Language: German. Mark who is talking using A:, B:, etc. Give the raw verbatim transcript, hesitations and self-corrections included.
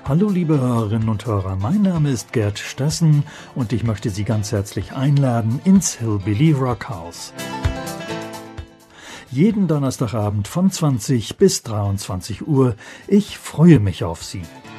A: Hallo liebe Hörerinnen und Hörer, mein Name ist Gerd Stessen und ich möchte Sie ganz herzlich einladen ins Hillbilly Rockhouse. Jeden Donnerstagabend von zwanzig bis dreiundzwanzig Uhr. Ich freue mich auf Sie.